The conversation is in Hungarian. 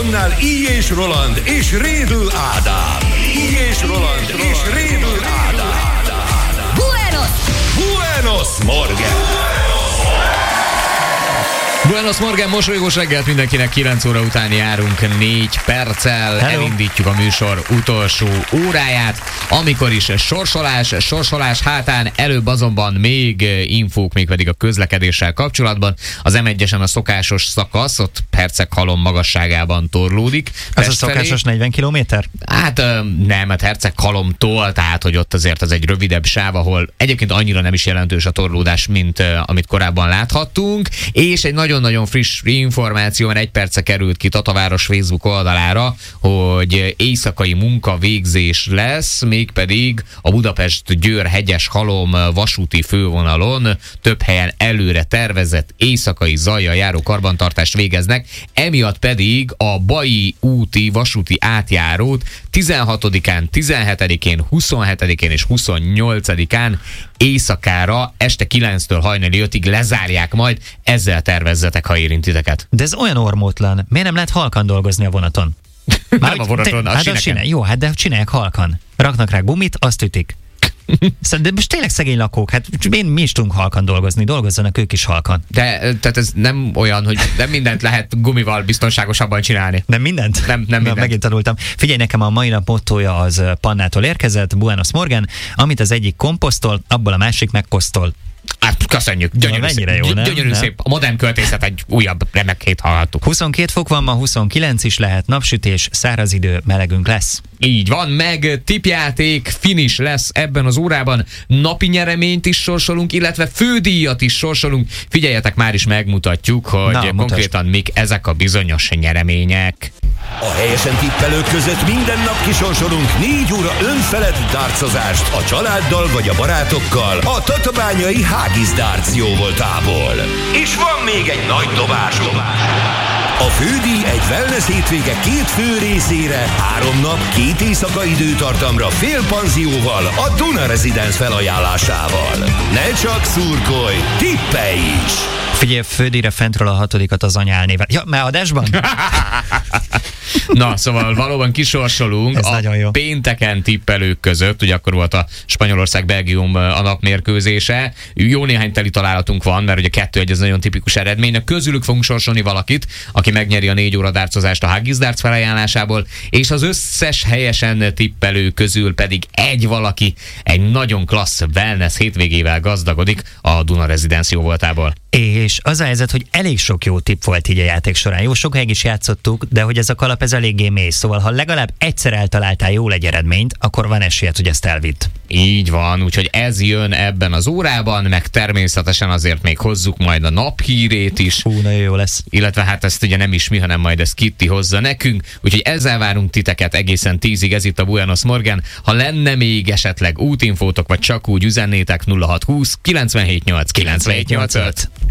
Mikrofonnál Illyés Roland és Rédl Ádám. Illyés Roland és Rédl Ádám. Buenos Morgen! Buenos Morgen, mosolygós reggelt mindenkinek, 9 óra után járunk 4 perccel. Hello. Elindítjuk a műsor utolsó óráját, amikor is sorsolás hátán, előbb azonban még infók, mégpedig a közlekedéssel kapcsolatban. Az M1-esen a szokásos szakasz, ott percek halom magasságában torlódik. Ez a szokásos 40 kilométer? Hát nem, hát herceg halomtól, tehát hogy ott azért az egy rövidebb sáv, ahol egyébként annyira nem is jelentős a torlódás, mint amit korábban láthattunk, és egy nagyon-nagyon friss információ, mert 1 perce került ki Tataváros Facebook oldalára, hogy éjszakai munkavégzés lesz, mégpedig a Budapest-Győr-Hegyes-Halom vasúti fővonalon több helyen előre tervezett éjszakai zajjal járó karbantartást végeznek, emiatt pedig a Bai úti vasúti átjárót 16-án, 17-én, 27-én és 28-án éjszakára este 9-től hajnali 5-ig lezárják majd, ezzel tervezzetek, ha érint titeket. De ez olyan ormótlan. Miért nem lehet halkan dolgozni a vonaton? Nem a vonaton, a sineken. Jó, hát de csinálják halkan. Raknak rá gumit, azt ütik. De most tényleg szegény lakók, hát mi is tudunk halkan dolgozni, dolgozzanak ők is halkan. De tehát ez nem olyan, hogy nem mindent lehet gumival biztonságosabban csinálni. Nem mindent? Nem mindent. Megint tanultam. Figyelj, nekem a mai nap mottója az Pannától érkezett, Buenos Morgen, amit az egyik komposztol, abból a másik megkosztol. Hát köszönjük, gyönyörű szép. A modern költészet egy újabb remekét hallhattuk. 22 fok van ma, 29 is lehet, napsütés, száraz idő, melegünk lesz. Így van, meg tippjáték, finish lesz ebben az órában. Napi nyereményt is sorsolunk, illetve fődíjat is sorsolunk. Figyeljetek, már is megmutatjuk, hogy konkrétan mik ezek a bizonyos nyeremények. A helyesen tippelők között minden nap kisorsolunk 4 óra önfelett dárcozást a családdal vagy a barátokkal a tatabányai Hágis Darts jóvoltából. És van még egy nagy dobásunk. A fődíj egy wellness hétvége 2 fő részére, 3 nap 2 éjszaka időtartamra fél panzióval a Duna Residence felajánlásával. Ne csak szurkolj, tippelj is! Figyelj, fődíjra fentről a 6-at az anyálnével. Ja, már adásban? Na, szóval valóban kisorsolunk a pénteken tippelők között, ugye akkor volt a Spanyolország-Belgium a napmérkőzése. Jó néhány teli találatunk van, mert ugye 2-1 ez nagyon tipikus eredmény. Közülük fogunk sorsolni valakit, aki megnyeri a 4 óra dárcozást a Hágis Darts felajánlásából, és az összes helyesen tippelő közül pedig egy valaki egy nagyon klassz wellness hétvégével gazdagodik a Duna Residence jóvoltából. És az a helyzet, hogy elég sok jó tipp volt így a játék során. Jó, sokáig is játszottuk, de hogy ez a kalap ez eléggé mély. Szóval, ha legalább egyszer eltaláltál jól egy eredményt, akkor van esélyed, hogy ezt elvidd. Így van, úgyhogy ez jön ebben az órában, meg természetesen azért még hozzuk majd a naphírét is. Nagyon jó lesz. Illetve hát ezt ugye nem is mi, hanem majd ezt Kitty hozza nekünk. Úgyhogy ezzel várunk titeket egészen 10-ig, ez itt a Buenos Morgen. Ha lenne még esetleg útinfótok, vagy csak úgy üzennétek, 0620 978 978 5.